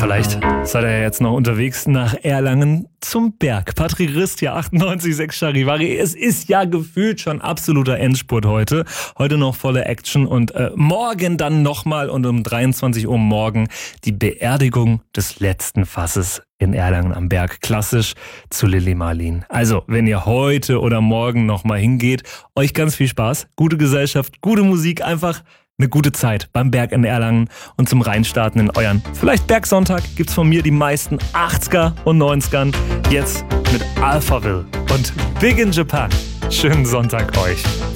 Vielleicht seid ihr ja jetzt noch unterwegs nach Erlangen zum Berg. Patrick Rist hier, 98,6 Charivari. Es ist ja gefühlt schon absoluter Endspurt heute. Heute noch volle Action und morgen dann nochmal und um 23 Uhr morgen die Beerdigung des letzten Fasses in Erlangen am Berg. Klassisch zu Lili Marleen. Also, wenn ihr heute oder morgen nochmal hingeht, euch ganz viel Spaß, gute Gesellschaft, gute Musik, einfach eine gute Zeit beim Berg in Erlangen und zum Reinstarten in euren vielleicht Bergsonntag gibt's von mir die meisten 80er und 90ern. Jetzt mit Alphaville und Big in Japan. Schönen Sonntag euch.